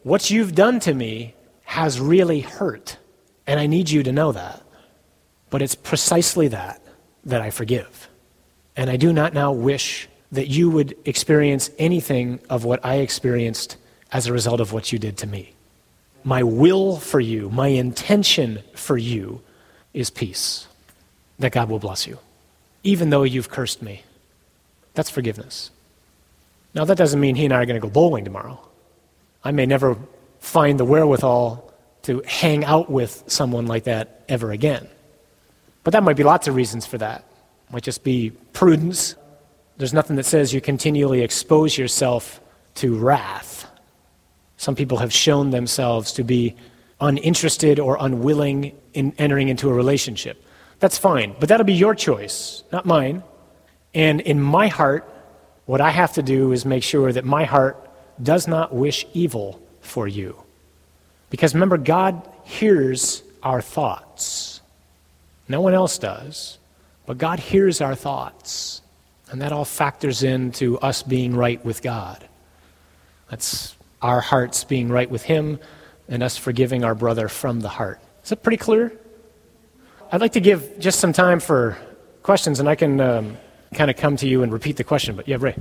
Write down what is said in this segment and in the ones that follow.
what you've done to me has really hurt, and I need you to know that. But it's precisely that I forgive. And I do not now wish that you would experience anything of what I experienced as a result of what you did to me. My will for you, my intention for you is peace, that God will bless you, even though you've cursed me. That's forgiveness. Now, that doesn't mean he and I are going to go bowling tomorrow. I may never find the wherewithal to hang out with someone like that ever again. But that might be lots of reasons for that. It might just be prudence. There's nothing that says you continually expose yourself to wrath. Some people have shown themselves to be uninterested or unwilling in entering into a relationship. That's fine, but that'll be your choice, not mine. And in my heart, what I have to do is make sure that my heart does not wish evil for you. Because remember, God hears our thoughts. No one else does, but God hears our thoughts. And that all factors into us being right with God. That's our hearts being right with him and us forgiving our brother from the heart. Is that pretty clear? I'd like to give just some time for questions, and I can kind of come to you and repeat the question. But yeah, Ray.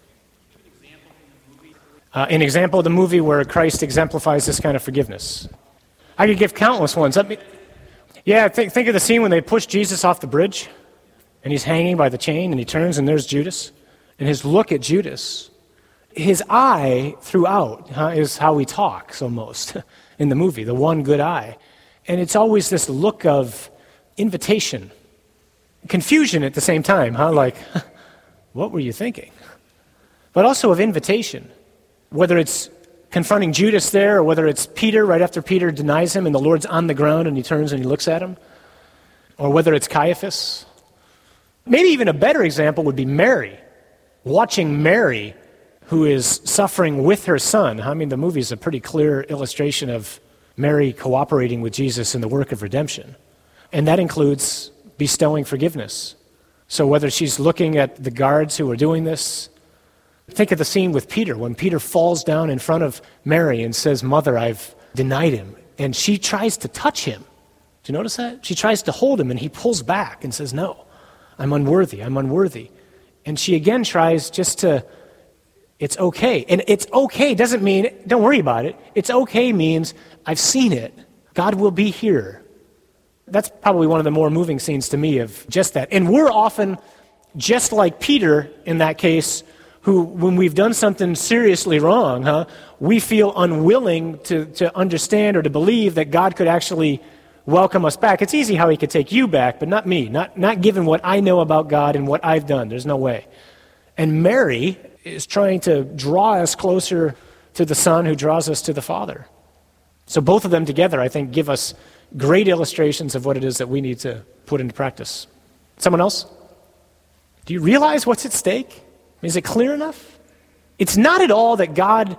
An example of the movie where Christ exemplifies this kind of forgiveness. I could give countless ones. Think of the scene when they push Jesus off the bridge, and he's hanging by the chain, and he turns, and there's Judas. And his look at Judas, his eye throughout is how he talks almost in the movie, the one good eye. And it's always this look of invitation, confusion at the same time, like, what were you thinking? But also of invitation, whether it's confronting Judas there or whether it's Peter right after Peter denies him and the Lord's on the ground and he turns and he looks at him, or whether it's Caiaphas. Maybe even a better example would be Mary, watching Mary, who is suffering with her son. I mean, the movie is a pretty clear illustration of Mary cooperating with Jesus in the work of redemption. And that includes bestowing forgiveness. So whether she's looking at the guards who are doing this, think of the scene with Peter, when Peter falls down in front of Mary and says, "Mother, I've denied him." And she tries to touch him. Do you notice that? She tries to hold him, and he pulls back and says, "No, I'm unworthy, I'm unworthy." And she again tries just to, it's okay. And it's okay doesn't mean, don't worry about it. It's okay means, I've seen it. God will be here. That's probably one of the more moving scenes to me of just that. And we're often just like Peter in that case, who, when we've done something seriously wrong, we feel unwilling to understand or to believe that God could actually welcome us back. It's easy how he could take you back, but not me, not given what I know about God and what I've done. There's no way. And Mary is trying to draw us closer to the Son who draws us to the Father. So both of them together, I think, give us great illustrations of what it is that we need to put into practice. Someone else? Do you realize what's at stake? Is it clear enough? It's not at all that God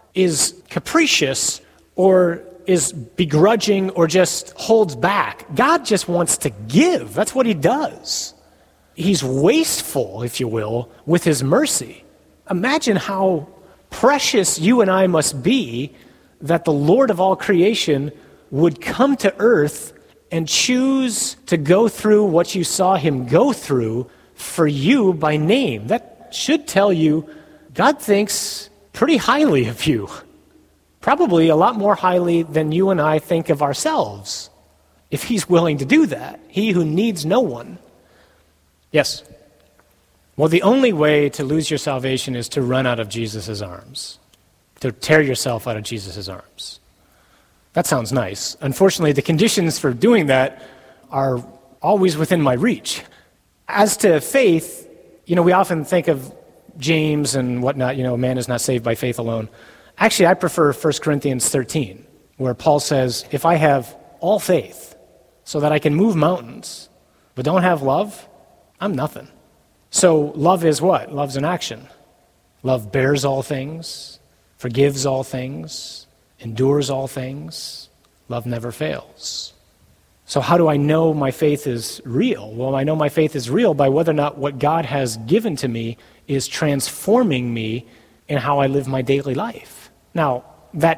is capricious or is begrudging or just holds back. God just wants to give. That's what he does. He's wasteful, if you will, with his mercy. Imagine how precious you and I must be that the Lord of all creation would come to earth and choose to go through what you saw him go through for you by name. That should tell you God thinks pretty highly of you. Probably a lot more highly than you and I think of ourselves, if he's willing to do that. He who needs no one. Yes? Well, the only way to lose your salvation is to run out of Jesus' arms, to tear yourself out of Jesus' arms. That sounds nice. Unfortunately, the conditions for doing that are always within my reach. As to faith, we often think of James and whatnot, man is not saved by faith alone. Actually, I prefer 1 Corinthians 13, where Paul says, if I have all faith so that I can move mountains, but don't have love, I'm nothing. So love is what? Love's an action. Love bears all things, forgives all things, endures all things. Love never fails. So how do I know my faith is real? Well, I know my faith is real by whether or not what God has given to me is transforming me in how I live my daily life. Now, that